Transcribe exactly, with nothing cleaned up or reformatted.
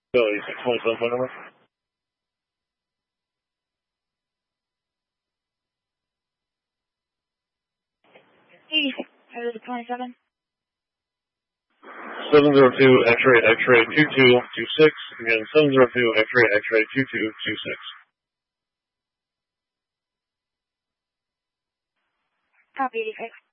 Go eighty-six twenty-seven, phone number. eighty-six twenty-seven. seven zero two X-ray X-ray two two two six. Again, seven zero two X-ray X-ray two two two six. Copy eighty-six.